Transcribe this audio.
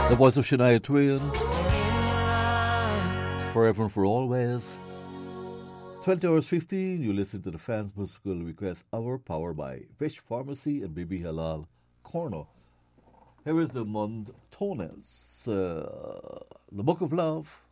The voice of Shania Twain, forever and for always. 20 hours 15, you listen to the Fans Musical Request Hour, powered by Fish Pharmacy and Bibi Halal Corner. Here is the Montones, The Book of Love.